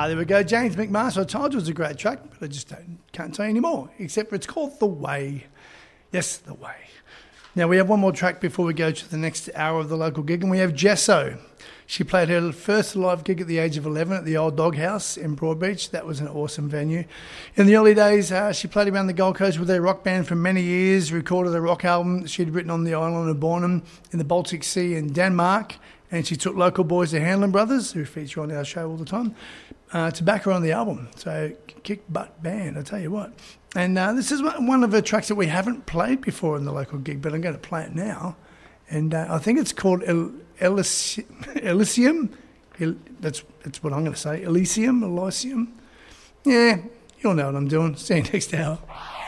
There we go. James McMaster. I told you it was a great track, but I just can't tell you anymore, except for it's called The Way. Yes, The Way. Now, we have one more track before we go to the next hour of the local gig, and we have Jesso. She played her first live gig at the age of 11 at the Old Doghouse in Broadbeach. That was an awesome venue. In the early days, she played around the Gold Coast with her rock band for many years, recorded a rock album she'd written on the island of Bornholm in the Baltic Sea in Denmark, and she took local boys, the Hanlon Brothers, who feature on our show all the time, to back her on the album. So, kick butt band, I tell you what. And this is one of the tracks that we haven't played before in the local gig, but I'm going to play it now. And I think it's called Elysium. That's what I'm going to say. Elysium. Yeah, you'll know what I'm doing. See you next hour.